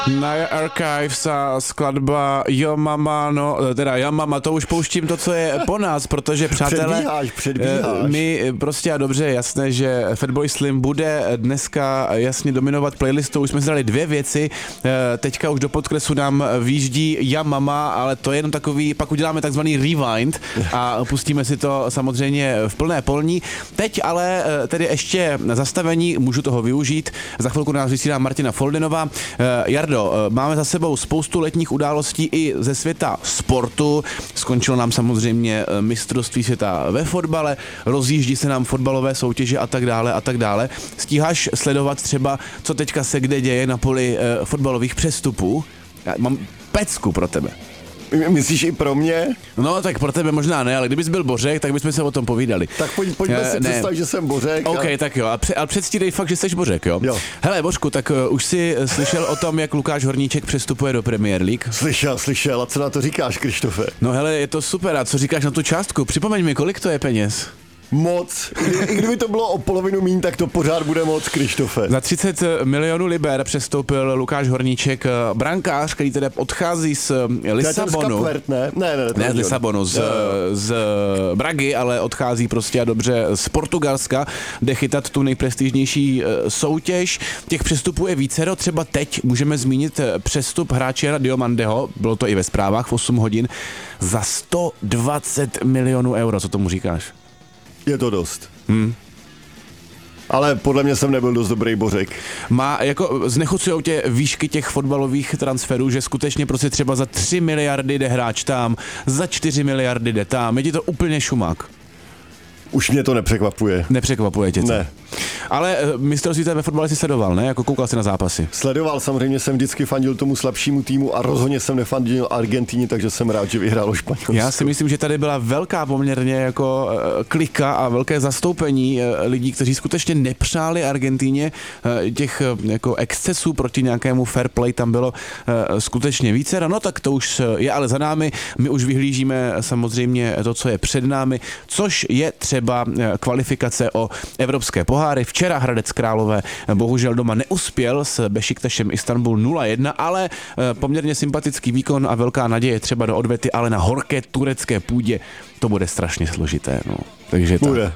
Night Archives a skladba Yo Mama, no teda Yo Mama, to už pouštím to, co je po nás, protože přátelé, předbíháš. my prostě a dobře je jasné, že Fatboy Slim bude dneska jasně dominovat playlistou, už jsme si dali dvě věci, teďka už do podkresu nám výjíždí Yo Mama, ale to je jenom takový, pak uděláme takzvaný rewind a pustíme si to samozřejmě v plné polní. Teď ale tedy ještě zastavení, můžu toho využít, za chvilku nás vysílá Martina Foldinová. Jardo, máme za sebou spoustu letních událostí i ze světa sportu. Skončilo nám samozřejmě mistrovství světa ve fotbale, rozjíždí se nám fotbalové soutěže a tak dále a tak dále. Stíháš sledovat třeba, co teďka se kde děje na poli fotbalových přestupů? Já mám pecku pro tebe. Myslíš i pro mě? No, tak pro tebe možná ne, ale kdybys byl Bořek, tak bychom se o tom povídali. Tak pojďme si představit, že jsem Bořek. OK, tak jo, ale předstírej fakt, že jsi Bořek, jo? Hele, Božku, tak už jsi slyšel o tom, jak Lukáš Horníček přestupuje do Premier League? Slyšel. A co na to říkáš, Krištofe? No hele, je to super. A co říkáš na tu částku? Připomeň mi, kolik to je peněz? Moc. I kdyby to bylo o polovinu míň, tak to pořád bude moc, Krištofe. Za 30 milionů liber přestoupil Lukáš Horníček, brankář, který teda odchází z Lisabonu. Ne z Lisabonu, z Bragy, ale odchází prostě a dobře z Portugalska, jde chytat tu nejprestižnější soutěž. Těch přestupů je vícero, třeba teď můžeme zmínit přestup hráče Jana Diomandeho, bylo to i ve zprávách v 8 hodin, za 120 milionů euro, co tomu říkáš? Je to dost. Ale podle mě jsem nebyl dost dobrý Bořek. Znechucujou tě výšky těch fotbalových transferů, že skutečně prostě třeba za 3 miliardy jde hráč tam, za 4 miliardy jde tam, je ti to úplně šumák. Už mě to nepřekvapuje. Nepřekvapuje tě to? Ne. Ale mistrovství ve fotbale si sledoval, ne? Jako koukal jsi na zápasy? Sledoval, samozřejmě jsem vždycky fandil tomu slabšímu týmu a rozhodně jsem nefandil Argentíně, takže jsem rád, že vyhrálo Španělsko. Já si myslím, že tady byla velká poměrně jako klika a velké zastoupení lidí, kteří skutečně nepřáli Argentíně. Těch jako excesů proti nějakému fair play tam bylo skutečně více. No tak to už je ale za námi. My už vyhlížíme samozřejmě to, co je před námi, což je třeba kvalifikace o evropské poháry. Včera Hradec Králové bohužel doma neuspěl s Bešiktašem Istanbul 0-1, ale poměrně sympatický výkon a velká naděje třeba do odvety, ale na horké turecké půdě to bude strašně složité. No. Takže bude.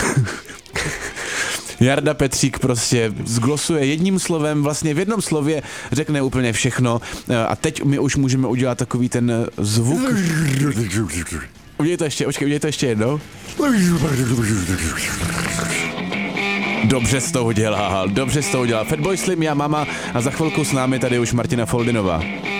Jarda Petřík prostě zglosuje jedním slovem, vlastně v jednom slově řekne úplně všechno a teď my už můžeme udělat takový ten zvuk. Udělej to ještě jednou. Dobře jsi to udělal. Fatboy Slim, Yo Mama a za chvilku s námi tady už Martina Foldinová.